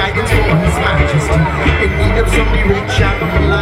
guidance for His Majesty. In need of some direction,